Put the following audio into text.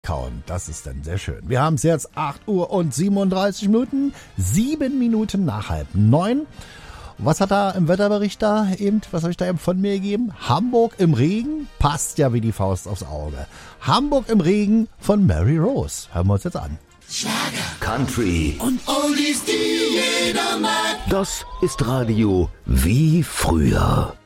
kauen. Das ist dann sehr schön. Wir haben es jetzt 8 Uhr und 37 Minuten, 7 Minuten nach 8:30. Was hat da im Wetterbericht da eben, was habe ich da eben von mir gegeben? Hamburg im Regen, passt ja wie die Faust aufs Auge. Hamburg im Regen von Mary Rose. Hören wir uns jetzt an. Schlager, Country und Oldies, die jeder mag. Das ist Radio wie früher.